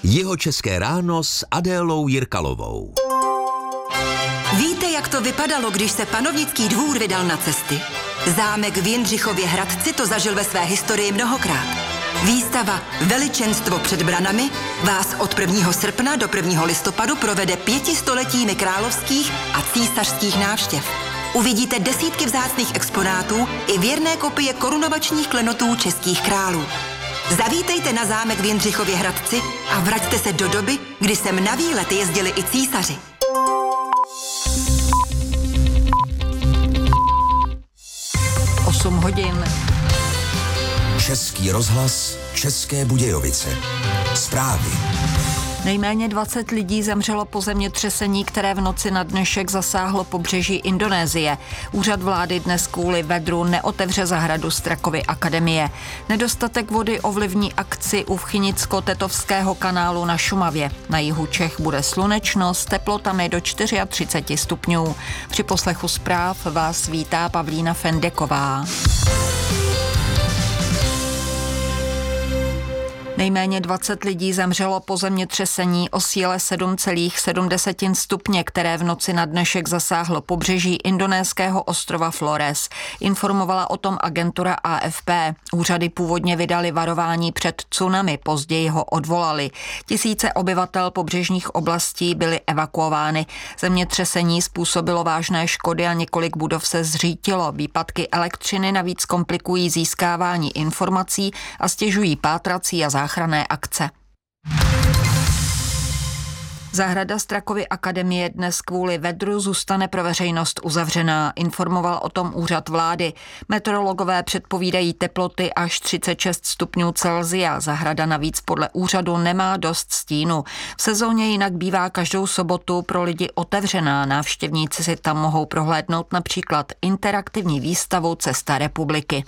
Jihočeské ráno s Adélou Jirkalovou. Víte, jak to vypadalo, když se panovnický dvůr vydal na cesty? Zámek v Jindřichově Hradci to zažil ve své historii mnohokrát. Výstava Veličenstvo před branami vás od 1. srpna do 1. listopadu provede 500letími královských a císařských návštěv. Uvidíte desítky vzácných exponátů i věrné kopie korunovačních klenotů českých králů. Zavítejte na zámek v Jindřichově Hradci a vraťte se do doby, kdy sem na výlet jezdili i císaři. Hodin. Český rozhlas, České Budějovice. Zprávy. Nejméně 20 lidí zemřelo po zemětřesení, které v noci na dnešek zasáhlo pobřeží Indonésie. Úřad vlády dnes kvůli vedru neotevře zahradu Strakovy akademie. Nedostatek vody ovlivní akci u Vchynicko-Tetovského kanálu na Šumavě. Na jihu Čech bude slunečno s teplotami do 34 stupňů. Při poslechu zpráv vás vítá Pavlína Fendeková. Nejméně 20 lidí zemřelo po zemětřesení o síle 7,7 stupně, které v noci na dnešek zasáhlo pobřeží indonéského ostrova Flores. Informovala o tom agentura AFP. Úřady původně vydali varování před tsunami, později ho odvolali. Tisíce obyvatel pobřežních oblastí byly evakuovány. Zemětřesení způsobilo vážné škody a několik budov se zřítilo. Výpadky elektřiny navíc komplikují získávání informací a stěžují pátrací a záchranné akce. Zahrada Strakovy akademie dnes kvůli vedru zůstane pro veřejnost uzavřená, informoval o tom úřad vlády. Meteorologové předpovídají teploty až 36 stupňů Celsia. Zahrada navíc podle úřadu nemá dost stínu. V sezóně jinak bývá každou sobotu pro lidi otevřená. Návštěvníci si tam mohou prohlédnout například interaktivní výstavu Cesta republiky.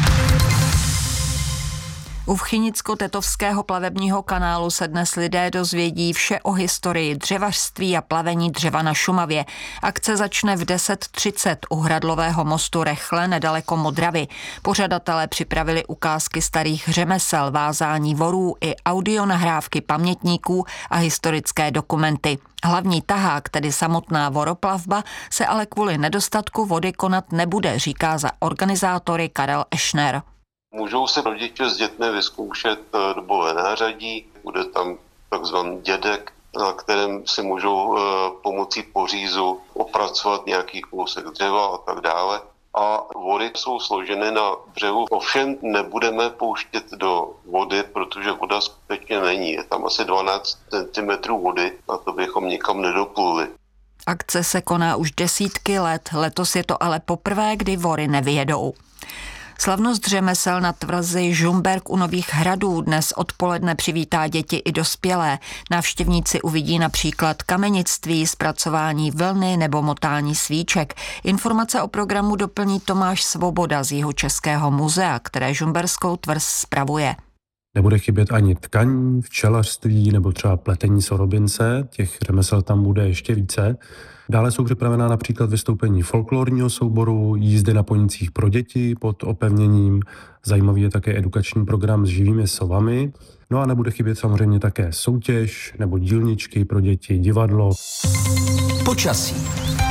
U Vchynicko-Tetovského plavebního kanálu se dnes lidé dozvědí vše o historii dřevařství a plavení dřeva na Šumavě. Akce začne v 10:30 u Hradlového mostu Rechle nedaleko Modravy. Pořadatelé připravili ukázky starých řemesel, vázání vorů i audionahrávky pamětníků a historické dokumenty. Hlavní tahák, tedy samotná voroplavba, se ale kvůli nedostatku vody konat nebude, říká za organizátory Karel Ešner. Můžou se rodiče s dětmi vyzkoušet dobové nářadí, bude tam takzvaný dědek, na kterém si můžou pomocí pořízu opracovat nějaký kousek dřeva a tak dále. A vody jsou složeny na břehu. Ovšem nebudeme pouštět do vody, protože voda skutečně není. Je tam asi 12 cm vody a to bychom nikam nedopluli. Akce se koná už desítky let, letos je to ale poprvé, kdy vory nevyjedou. Slavnost řemesel na tvrzi Žumberk u Nových Hradů dnes odpoledne přivítá děti i dospělé. Návštěvníci uvidí například kamenictví, zpracování vlny nebo motání svíček. Informace o programu doplní Tomáš Svoboda z Jihočeského muzea, které žumberskou tvrz spravuje. Nebude chybět ani tkaní, včelařství nebo třeba pletení sorobince, těch řemesel tam bude ještě více. Dále jsou připravená například vystoupení folklorního souboru, jízdy na ponicích pro děti pod opevněním. Zajímavý je také edukační program s živými sovami. No a nebude chybět samozřejmě také soutěž nebo dílničky pro děti, divadlo. Počasí.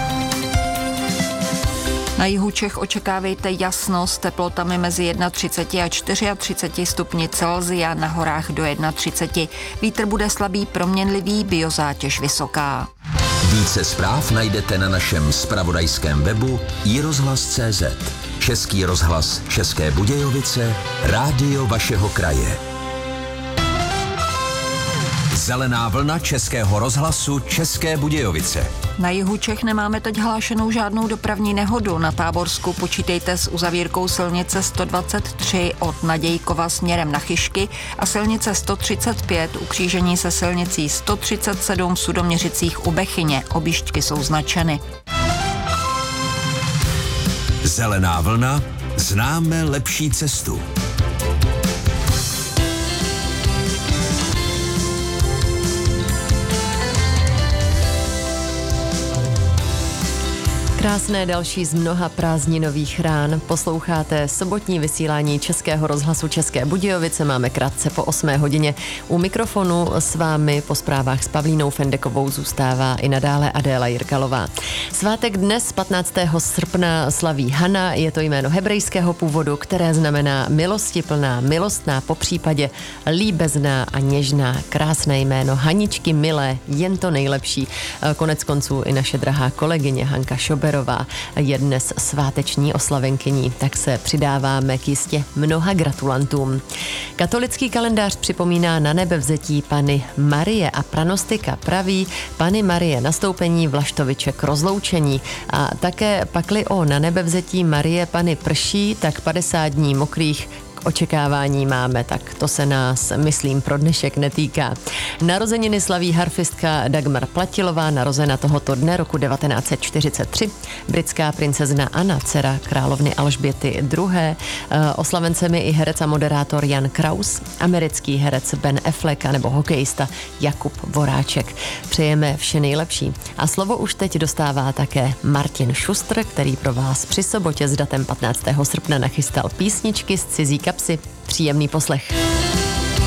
Na jihu Čech očekávejte jasno s teplotami mezi 31 a 34 stupni Celsia, na horách do 31. Vítr bude slabý proměnlivý, biozátěž vysoká. Více zpráv najdete na našem zpravodajském webu iRozhlas.cz. Český rozhlas České Budějovice, rádio vašeho kraje. Zelená vlna Českého rozhlasu České Budějovice. Na jihu Čech nemáme teď hlášenou žádnou dopravní nehodu. Na Táborsku počítejte s uzavírkou silnice 123 od Nadějkova směrem na Chyšky a silnice 135 u křížení se silnicí 137 v Sudoměřicích u Bechyně. Objížďky jsou značeny. Zelená vlna, známe lepší cestu. Krásné další z mnoha prázdninových rán. Posloucháte sobotní vysílání Českého rozhlasu České Budějovice. Máme krátce po 8 hodině. U mikrofonu s vámi po zprávách s Pavlínou Fendekovou zůstává i nadále Adéla Jirkalová. Svátek dnes 15. srpna slaví Hana. Je to jméno hebrejského původu, které znamená milostiplná, milostná, popřípadě líbezná a něžná. Krásné jméno Haničky milé, jen to nejlepší. Konec konců i naše drahá kolegyně Hanka Šoberová je dnes sváteční oslavenkyní, tak se přidáváme k jistě mnoha gratulantům. Katolický kalendář připomíná na nebevzetí Panny Marie a pranostika praví Panny Marie nastoupení Vlaštoviče k rozloučení a také pakli o na nebevzetí Marie Panny prší, tak 50 dní mokrých očekávání máme, tak to se nás, myslím, pro dnešek netýká. Narozeniny slaví harfistka Dagmar Platilová, narozena tohoto dne roku 1943, britská princezna Anna, dcera královny Alžběty II., oslavencemi i herec a moderátor Jan Kraus, americký herec Ben Affleck nebo hokejista Jakub Voráček. Přejeme vše nejlepší. A slovo už teď dostává také Martin Šustr, který pro vás při sobotě s datem 15. srpna nachystal písničky z cizí kapsy. Příjemný poslech.